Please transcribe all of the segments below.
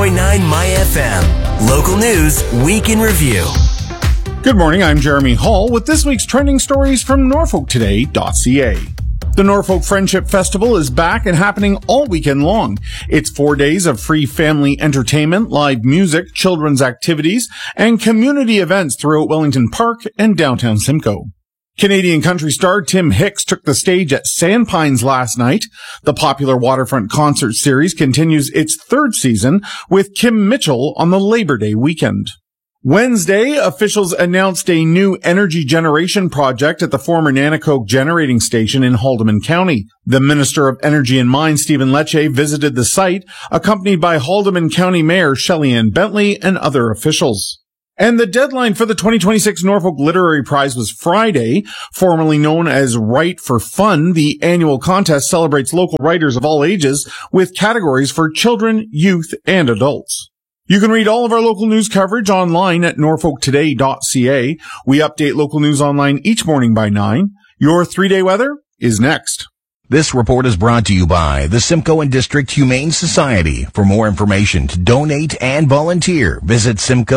My FM. Local news, week in review. Good morning, I'm Jeremy Hall with this week's trending stories from NorfolkToday.ca. The Norfolk Friendship Festival is back and happening all weekend long. It's 4 days of free family entertainment, live music, children's activities, and community events throughout Wellington Park and downtown Simcoe. Canadian country star Tim Hicks took the stage at Sandpines last night. The popular waterfront concert series continues its third season with Kim Mitchell on the Labor Day weekend. Wednesday, officials announced a new energy generation project at the former Nanticoke Generating Station in Haldimand County. The Minister of Energy and Mines, Stephen Lecce, visited the site, accompanied by Haldimand County Mayor Shelley-Ann Bentley and other officials. And the deadline for the 2026 Norfolk Literary Prize was Friday. Formerly known as Write for Fun, the annual contest celebrates local writers of all ages with categories for children, youth, and adults. You can read all of our local news coverage online at norfolktoday.ca. We update local news online each morning by 9. Your 3-day weather is next. This report is brought to you by the Simcoe and District Humane Society. For more information to donate and volunteer, visit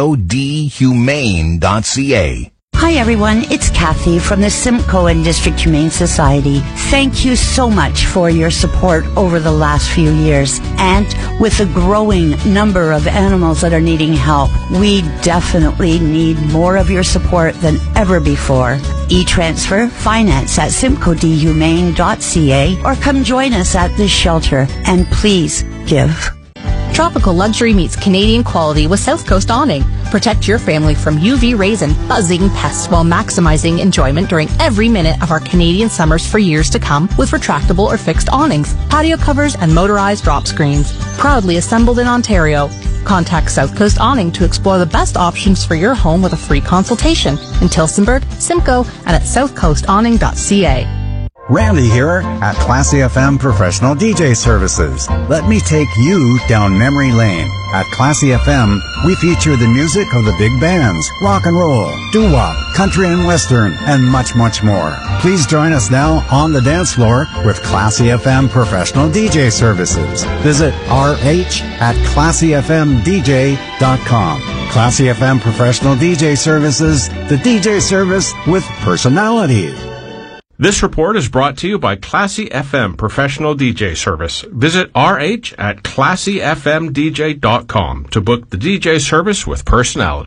simcoedhumane.ca. Hi everyone, it's Kathy from the Simcoe and District Humane Society. Thank you so much for your support over the last few years. And with the growing number of animals that are needing help, we definitely need more of your support than ever before. E-transfer, finance at simcoedhumane.ca, or come join us at the shelter and please give. Tropical luxury meets Canadian quality with South Coast Awning. Protect your family from UV rays and buzzing pests while maximizing enjoyment during every minute of our Canadian summers for years to come with retractable or fixed awnings, patio covers, and motorized drop screens. Proudly assembled in Ontario. Contact South Coast Awning to explore the best options for your home with a free consultation in Tillsonburg, Simcoe, and at southcoastawning.ca. Randy here at Classy FM Professional DJ Services. Let me take you down memory lane. At Classy FM, we feature the music of the big bands, rock and roll, doo-wop, country and western, and much, much more. Please join us now on the dance floor with Classy FM Professional DJ Services. Visit RH at classyfmdj.com. Classy FM Professional DJ Services, the DJ service with personality. This report is brought to you by Classy FM Professional DJ Service. Visit RH at classyfmdj.com to book the DJ service with personality.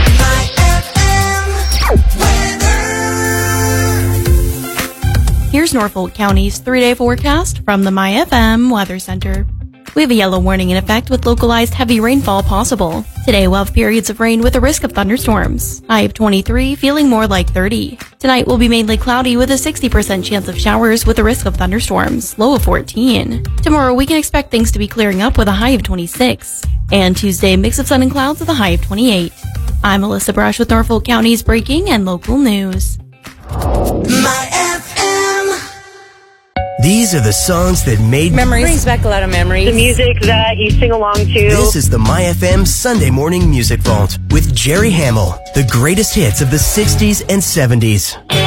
Here's Norfolk County's 3-day forecast from the MyFM Weather Center. We have a yellow warning in effect with localized heavy rainfall possible. Today we'll have periods of rain with a risk of thunderstorms. High of 23, feeling more like 30. Tonight will be mainly cloudy with a 60% chance of showers with a risk of thunderstorms. Low of 14. Tomorrow we can expect things to be clearing up with a high of 26. And Tuesday, mix of sun and clouds with a high of 28. I'm Alyssa Brush with Norfolk County's breaking and local news. These are the songs that made memories. Brings back a lot of memories. The music that you sing along to. This is the MyFM Sunday Morning Music Vault with Jerry Hamill. The greatest hits of the 60s and 70s.